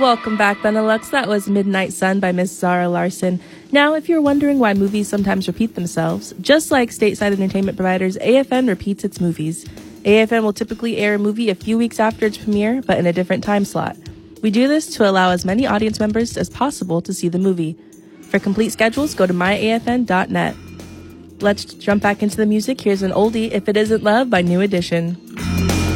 Welcome back, Benelux. That was Midnight Sun by Miss Zara Larsson. Now, if you're wondering why movies sometimes repeat themselves, just like stateside entertainment providers, AFN repeats its movies. AFN will typically air a movie a few weeks after its premiere, but in a different time slot. We do this to allow as many audience members as possible to see the movie. For complete schedules, go to myafn.net. Let's jump back into the music. Here's an oldie, If It Isn't Love by New Edition.